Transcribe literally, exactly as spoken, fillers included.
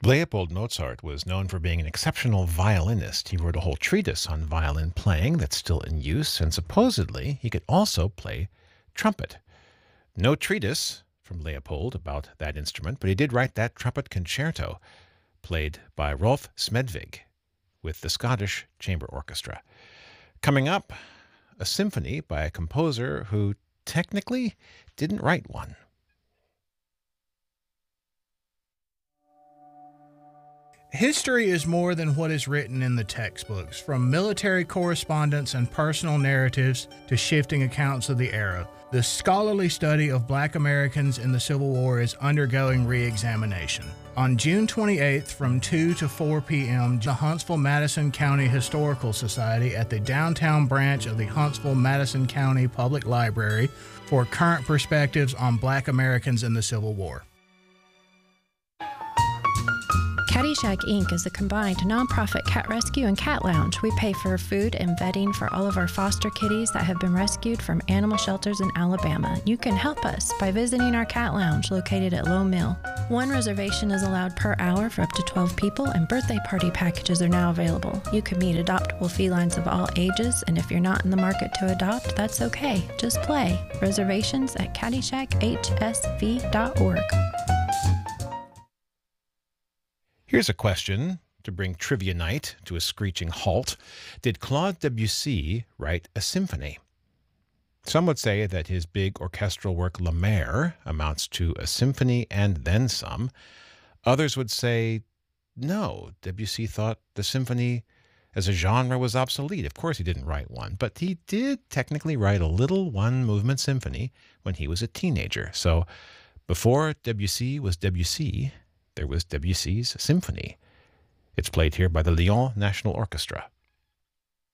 Leopold Mozart was known for being an exceptional violinist. He wrote a whole treatise on violin playing that's still in use, and supposedly he could also play trumpet. No treatise from Leopold about that instrument, but he did write that trumpet concerto, played by Rolf Smedvig with the Scottish Chamber Orchestra. Coming up, a symphony by a composer who technically didn't write one. History is more than what is written in the textbooks, from military correspondence and personal narratives to shifting accounts of the era. The scholarly study of Black Americans in the Civil War is undergoing re-examination. On June twenty-eighth from two to four p.m., the Huntsville-Madison County Historical Society at the downtown branch of the Huntsville-Madison County Public Library for current perspectives on Black Americans in the Civil War. Caddyshack Incorporated is a combined nonprofit cat rescue and cat lounge. We pay for food and bedding for all of our foster kitties that have been rescued from animal shelters in Alabama. You can help us by visiting our cat lounge located at Low Mill. One reservation is allowed per hour for up to twelve people, and birthday party packages are now available. You can meet adoptable felines of all ages, and if you're not in the market to adopt, that's okay. Just play. Reservations at caddyshack h s v dot org. Here's a question to bring trivia night to a screeching halt. Did Claude Debussy write a symphony? Some would say that his big orchestral work, La Mer, amounts to a symphony and then some. Others would say, no, Debussy thought the symphony as a genre was obsolete. Of course he didn't write one, but he did technically write a little one-movement symphony when he was a teenager. So before Debussy was Debussy, there was Debussy's Symphony. It's played here by the Lyon National Orchestra.